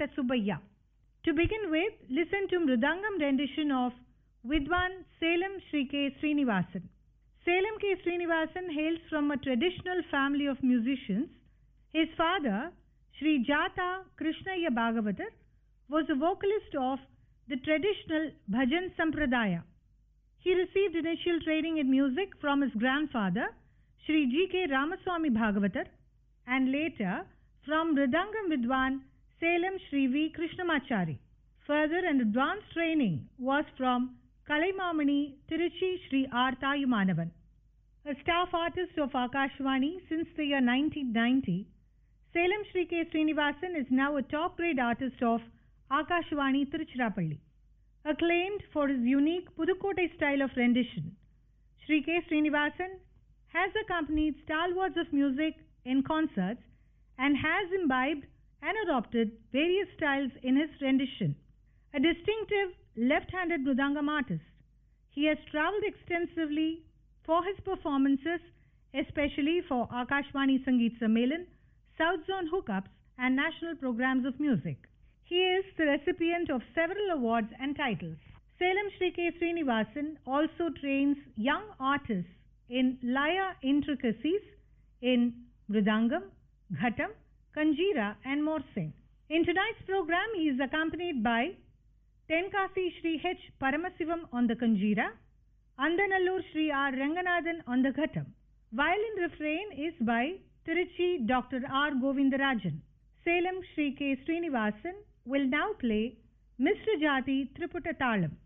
Subbaiah. To begin with, listen to Mridangam rendition of Vidwan Salem Sri K. Srinivasan. Salem K. Srinivasan hails from a traditional family of musicians. His father, Sri Jata Krishnaya Bhagavatar, was a vocalist of the traditional Bhajan Sampradaya. He received initial training in music from his grandfather, Sri G. K. Ramaswamy Bhagavatar, and later from Mridangam Vidwan Salem Sri V. Krishnamachari. Further and advanced training was from Kalaimamani Tiruchi Sri R. Tayumanavan. A staff artist of Akashvani since the year 1990, Salem Sri K. Srinivasan is now a top-grade artist of Akashvani Tiruchirappalli. Acclaimed for his unique Pudukkottai style of rendition, Sri K. Srinivasan has accompanied stalwarts of music in concerts and has imbibed and adopted various styles in his rendition. A distinctive left-handed mridangam artist, he has travelled extensively for his performances, especially for Akashvani Sangeet Sammelan, South Zone hookups and national programs of music. He is the recipient of several awards and titles. Salem Sri K. Srinivasan also trains young artists in Laya intricacies in Mridangam, Ghatam, Kanjira and Morsing. In tonight's program, he is accompanied by Tenkasi Sri H. Paramasivam on the Kanjira, Andanallur Sri R. Ranganathan on the Ghatam. Violin refrain is by Tiruchi Dr. R. Govindarajan. Salem Sri K. Srinivasan will now play Mr. Jati Triputa Talam.